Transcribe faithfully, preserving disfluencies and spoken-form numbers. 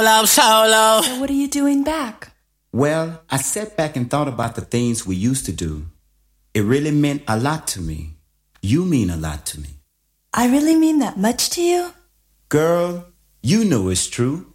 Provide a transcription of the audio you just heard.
Love solo. So what are you doing back? Well, I sat back and thought about the things we used to do. It really meant a lot to me. You mean a lot to me. I really mean that much to you? Girl, you know it's true.